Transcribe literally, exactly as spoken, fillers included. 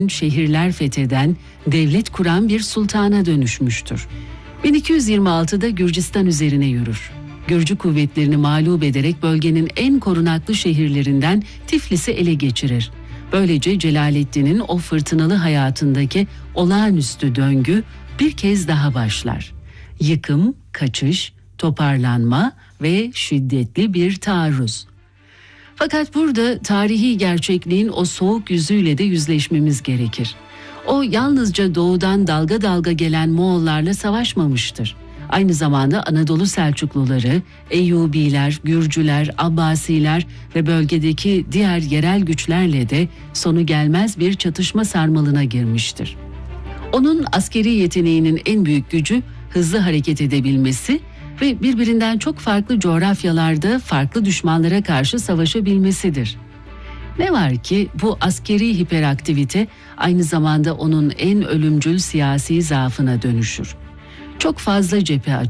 şehirler fetheden, devlet kuran bir sultana dönüşmüştür. bin iki yüz yirmi altıda Gürcistan üzerine yürür. Gürcü kuvvetlerini mağlup ederek bölgenin en korunaklı şehirlerinden Tiflis'i ele geçirir. Böylece Celaleddin'in o fırtınalı hayatındaki olağanüstü döngü bir kez daha başlar. Yıkım, kaçış, toparlanma ve şiddetli bir taarruz. Fakat burada tarihi gerçekliğin o soğuk yüzüyle de yüzleşmemiz gerekir. O yalnızca doğudan dalga dalga gelen Moğollarla savaşmamıştır. Aynı zamanda Anadolu Selçukluları, Eyyubiler, Gürcüler, Abbasiler ve bölgedeki diğer yerel güçlerle de sonu gelmez bir çatışma sarmalına girmiştir. Onun askeri yeteneğinin en büyük gücü hızlı hareket edebilmesi ve birbirinden çok farklı coğrafyalarda farklı düşmanlara karşı savaşabilmesidir. Ne var ki bu askeri hiperaktivite aynı zamanda onun en ölümcül siyasi zaafına dönüşür. Çok fazla cephe açar.